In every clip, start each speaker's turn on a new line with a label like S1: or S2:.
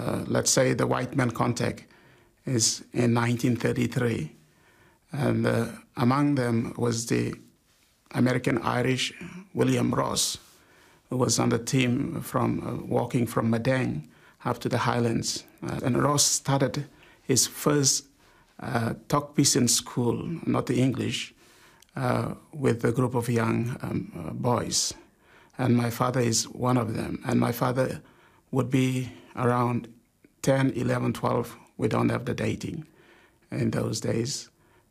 S1: let's say the white man contact is in 1933. And among them was the American-Irish William Ross, who was on the team from walking from Madang up to the Highlands. And Ross started his first Tok Pisin school, not the English, with a group of young boys. And my father is one of them. And my father would be around 10, 11, 12. We don't have the dating in those days.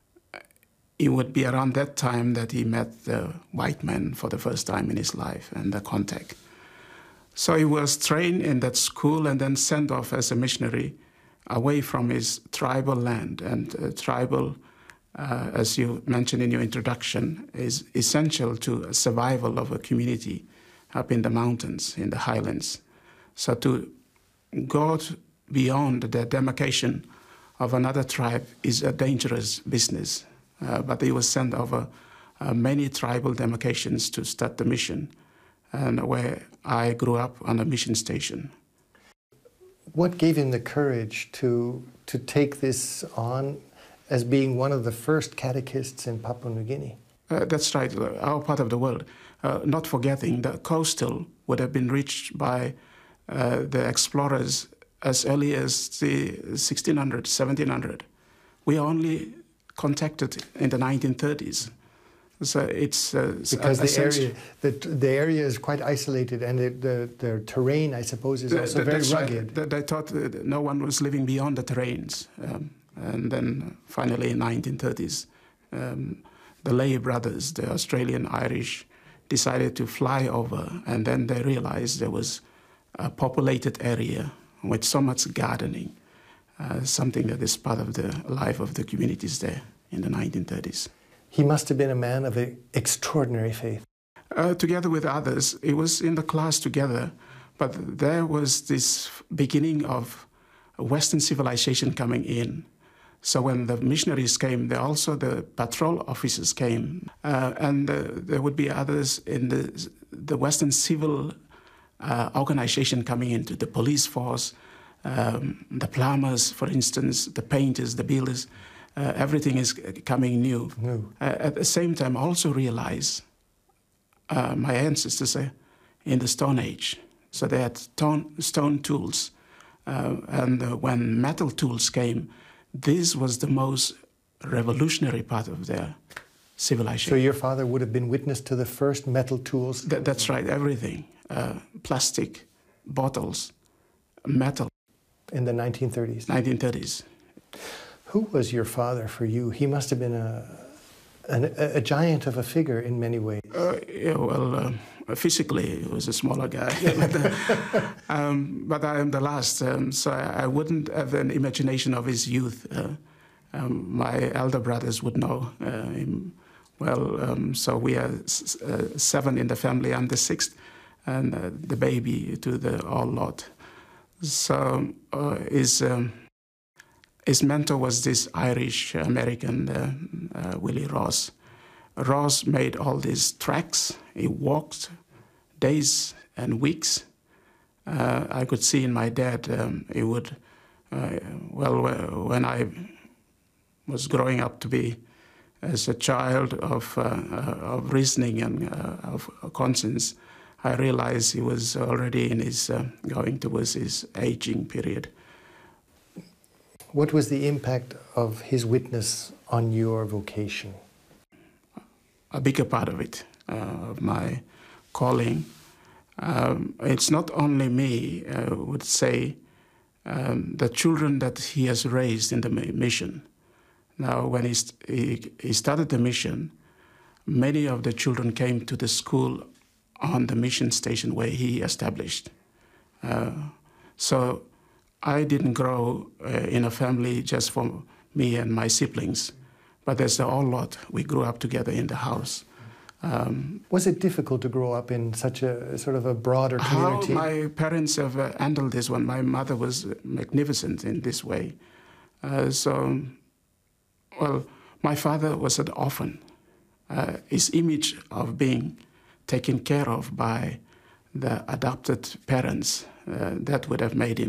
S1: It would be around that time that he met the white man for the first time in his life and the contact. So he was trained in that school and then sent off as a missionary away from his tribal land. And tribal, as you mentioned in your introduction, is essential to survival of a community up in the mountains, in the highlands. So to go beyond the demarcation of another tribe is a dangerous business. But he was sent over many tribal demarcations to start the mission, and where I grew up on a mission station.
S2: What gave him the courage to take this on as being one of the first catechists in Papua New Guinea?
S1: That's right, our part of the world. Not forgetting that coastal would have been reached by the explorers as early as the 1600, 1700. We only contacted in the 1930s. So it's
S2: because the area is quite isolated, and the terrain, I suppose, is also very rugged.
S1: Right. They thought that no one was living beyond the terrains. And then finally in 1930s, the Lay brothers, the Australian-Irish, decided to fly over, and then they realized there was a populated area with so much gardening, something that is part of the life of the communities there in the 1930s.
S2: He must have been a man of extraordinary faith.
S1: Together with others, he was in the class together, but there was this beginning of Western civilization coming in. So when the missionaries came, also the patrol officers came, and there would be others in the Western civil organization coming into the police force, the plumbers, for instance, the painters, the builders. Everything is coming new. At the same time, also realize my ancestors in the Stone Age. So they had stone tools. And when metal tools came, this was the most revolutionary part of their civilization.
S2: So your father would have been witness to the first metal tools?
S1: That's right, everything. Plastic, bottles, metal.
S2: In the 1930s?
S1: 1930s.
S2: Who was your father for you? He must have been a giant of a figure in many ways.
S1: Yeah, well, physically, he was a smaller guy. But I am the last, so I wouldn't have an imagination of his youth. My elder brothers would know him well. So we are 7 in the family. I'm the 6th, and the baby to the all lot. So his mentor was this Irish-American Willie Ross. Ross made all these tracks. He walked days and weeks. I could see in my dad, he would, when I was growing up to be as a child of reasoning and of conscience, I realized he was already in his, going towards his aging period.
S2: What was the impact of his witness on your vocation?
S1: A bigger part of it, of my calling. It's not only me, I would say, the children that he has raised in the mission. Now, when he started the mission, many of the children came to the school on the mission station where he established. So I didn't grow in a family just for me and my siblings, but there's a whole lot. We grew up together in the house.
S2: Was it difficult to grow up in such a sort of a broader community?
S1: How my parents have handled this one. My mother was magnificent in this way. Well, my father was an orphan. His image of being taken care of by the adopted parents, that would have made him